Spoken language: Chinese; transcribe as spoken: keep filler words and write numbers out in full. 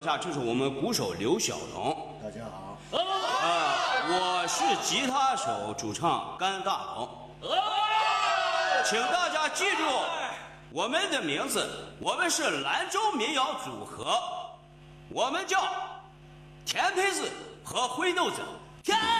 下，这是我们鼓手刘小龙。 大家好。 啊，我是吉他手主唱甘大鹏。请大家记住我们的名字，我们是兰州民谣组合，我们叫甜胚子和灰豆子。